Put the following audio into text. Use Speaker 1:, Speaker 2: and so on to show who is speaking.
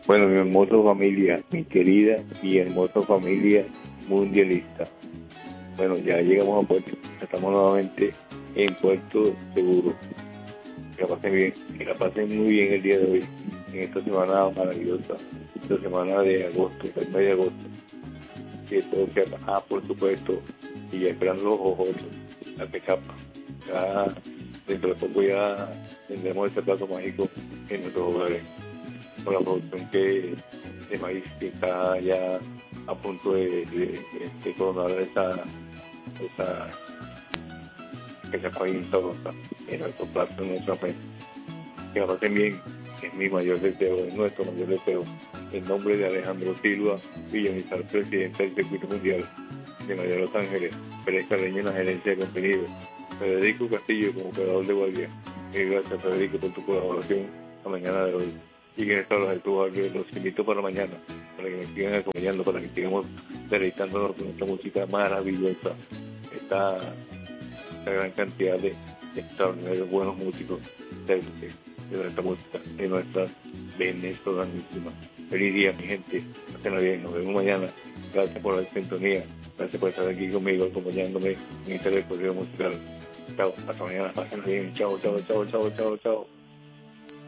Speaker 1: Bueno, mi hermosa familia, mi querida y hermosa familia mundialista. Bueno, ya llegamos a Puerto, estamos nuevamente en Puerto Seguro. Que la pasen bien, que la pasen muy bien el día de hoy, en esta semana maravillosa, esta semana de agosto, el mes de agosto. Que todo sea, por supuesto, y ya esperando los ojos, la quechapa. Ya, dentro de poco ya tendremos ese plato mágico en nuestros hogares, con la producción de maíz que está ya a punto de coronar esa quechapa bien sabrosa en nuestro plato, en nuestra mesa. Que la pasen bien, es mi mayor deseo, es nuestro mayor deseo. En nombre de Alejandro Silva Villamizar, presidente del Circuito Mundial de Mayor Los Ángeles, Pérez Carreño en la gerencia de contenido, Federico Castillo como operador de guardia. Gracias, Federico, por tu colaboración la mañana de hoy. Y en esta hora de tu barrio los invito para mañana, para que me sigan acompañando, para que sigamos deleitándonos con esta música maravillosa, esta gran cantidad de extraordinarios buenos músicos de nuestra música, de nuestra venezolanísima. Feliz día, mi gente. Pásenla bien, nos vemos mañana. Gracias por la sintonía. Gracias por estar aquí conmigo, acompañándome en este recorrido musical. Chao, hasta mañana. Pásenla bien. Chao, chao, chao, chao, chao, chao.